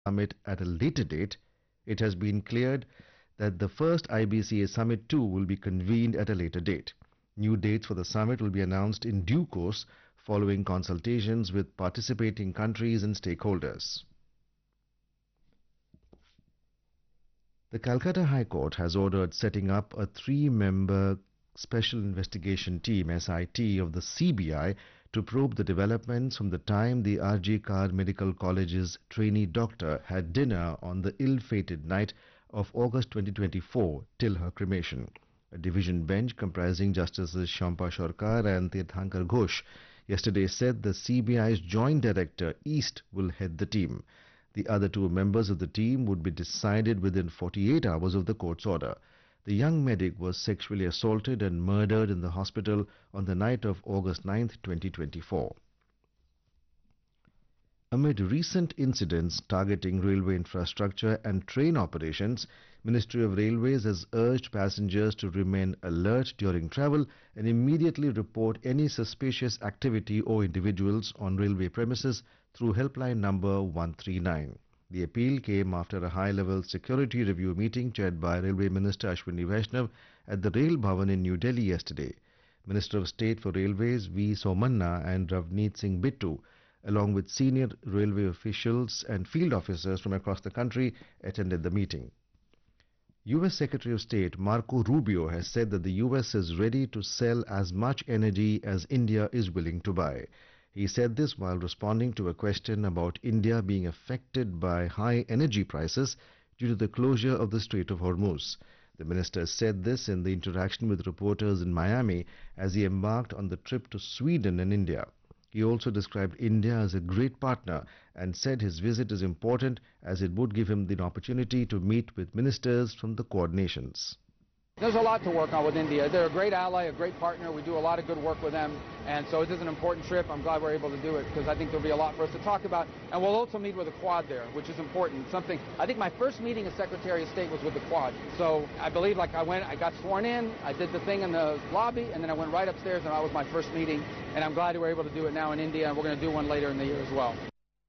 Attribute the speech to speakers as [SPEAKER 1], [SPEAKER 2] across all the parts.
[SPEAKER 1] summit at a later date, it has been cleared that the first IBCA summit too will be convened at a later date. New dates for the summit will be announced in due course following consultations with participating countries and stakeholders. The Calcutta High Court has ordered setting up a three-member Special Investigation Team (SIT) of the CBI to probe the developments from the time the RG Kar Medical College's trainee doctor had dinner on the ill-fated night of August 2024 till her cremation. A division bench comprising Justices Shampa Sarkar and Tirthankar Ghosh yesterday said the CBI's Joint Director East will head the team. The other two members of the team would be decided within 48 hours of the court's order. The young medic was sexually assaulted and murdered in the hospital on the night of August 9, 2024. Amid recent incidents targeting railway infrastructure and train operations, Ministry of Railways has urged passengers to remain alert during travel and immediately report any suspicious activity or individuals on railway premises through helpline number 139. The appeal came after a high-level security review meeting chaired by Railway Minister Ashwini Vaishnav at the Rail Bhavan in New Delhi yesterday. Minister of State for Railways V. Somanna and Ravneet Singh Bittu, along with senior railway officials and field officers from across the country, attended the meeting. US Secretary of State Marco Rubio has said that the US is ready to sell as much energy as India is willing to buy. He said this while responding to a question about India being affected by high energy prices due to the closure of the Strait of Hormuz. The minister said this in the interaction with reporters in Miami as he embarked on the trip to Sweden and India. He also described India as a great partner and said his visit is important as it would give him the opportunity to meet with ministers from the Quad nations.
[SPEAKER 2] There's a lot to work on with India. They're a great ally, a great partner. We do a lot of good work with them. And so it is an important trip. I'm glad we're able to do it because I think there'll be a lot for us to talk about. And we'll also meet with the Quad there, which is important. Something, I think my first meeting as Secretary of State was with the Quad. So I believe I got sworn in, I did the thing in the lobby, and then I went right upstairs and that was my first meeting. And I'm glad we're able to do it now in India, and we're going to do one later in the year as well.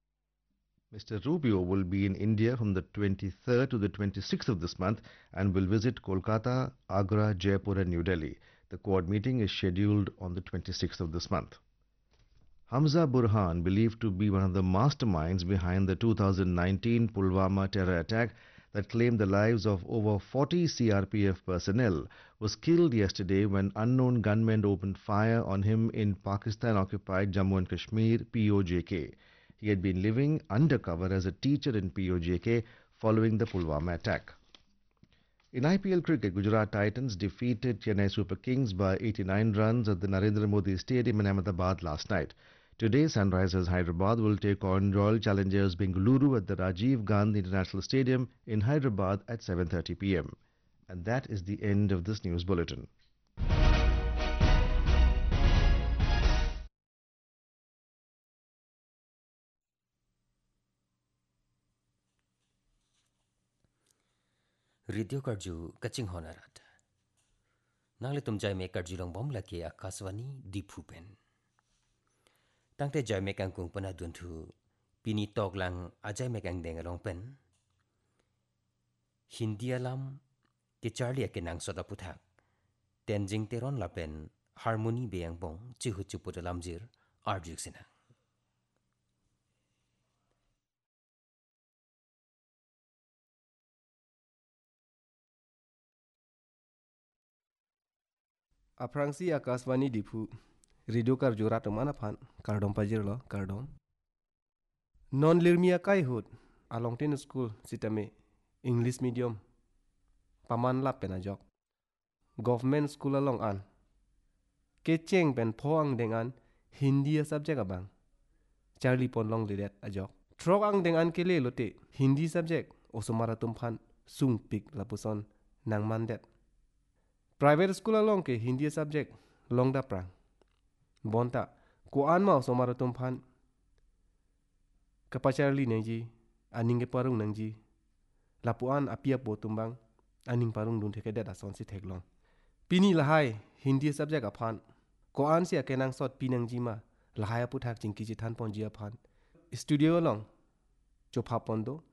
[SPEAKER 1] Mr. Rubio will be in India from the 23rd to the 26th of this month and will visit Kolkata, Agra, Jaipur and New Delhi. The Quad meeting is scheduled on the 26th of this month. Hamza Burhan, believed to be one of the masterminds behind the 2019 Pulwama terror attack that claimed the lives of over 40 CRPF personnel, was killed yesterday when unknown gunmen opened fire on him in Pakistan-occupied Jammu and Kashmir, POJK. He had been living undercover as a teacher in POJK following the Pulwama attack. In IPL cricket, Gujarat Titans defeated Chennai Super Kings by 89 runs at the Narendra Modi Stadium in Ahmedabad last night. Today, Sunrisers Hyderabad will take on Royal Challengers Bengaluru at the Rajiv Gandhi International Stadium in Hyderabad at 7:30 p.m. And that is the end of this news bulletin.
[SPEAKER 3] Radio कर्जू कचिंग होनारात नांगले तुम जाय में कर्जू लोंग बम लके Akashvani Deepu pen तंगते जाय में कंकुंग पना दुंथु पिनी तोगलांग अजय में कंग देंग लोंग pen Hindi अलाम ते चार्ली के नांग सोदा पुथाक Tenzing तेरोन लापेन harmony बेयंग Bong चिहु चुपुट लामजिर आर्जुक Cina
[SPEAKER 4] Aprangsi Akaswani Dipu Radio Karjura Tomana Pan Kardom Pajirlo Kardom Non Lirmia Kai Hood Along Ten School Sitame English Medium Paman Lap Penajok Government School Along An Kecheng Ben Poang Dengan Hindi subject abang Charlie Pon Long Lidet Ajok Trok Ang Dengan Kele Lote Hindi subject Osomara Tumpan Sung Pik Lapuson Nang Mandet Private school along ke Hindi subject long da prang. Bonta ko an mau somara tumpan kapacharli nangji aning ke parung nangji lapuan apia po tumbang aning parung dun theke da son si theklong. Pini lahai Hindi subject aphan ko an sia kenang sot pinangji ma lahai aputhak jingki jithan ponji aphan. Studio long chopha pondo